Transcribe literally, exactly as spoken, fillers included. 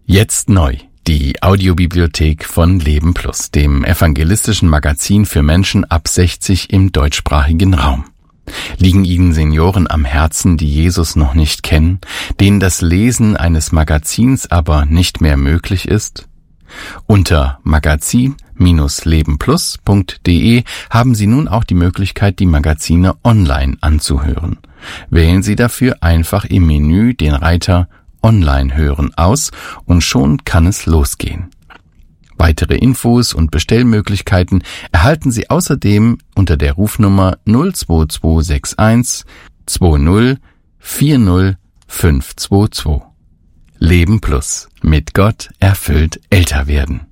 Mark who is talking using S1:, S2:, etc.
S1: Jetzt neu. Die Audiobibliothek von Leben Plus, dem evangelistischen Magazin für Menschen ab sechzig im deutschsprachigen Raum. Liegen Ihnen Senioren am Herzen, die Jesus noch nicht kennen, denen das Lesen eines Magazins aber nicht mehr möglich ist? Unter magazin Bindestrich lebenplus Punkt de haben Sie nun auch die Möglichkeit, die Magazine online anzuhören. Wählen Sie dafür einfach im Menü den Reiter Online hören aus und schon kann es losgehen. Weitere Infos und Bestellmöglichkeiten erhalten Sie außerdem unter der Rufnummer null zwei zwei sechs eins zwei null vier null fünf zwei zwei. Leben Plus. Mit Gott erfüllt älter werden.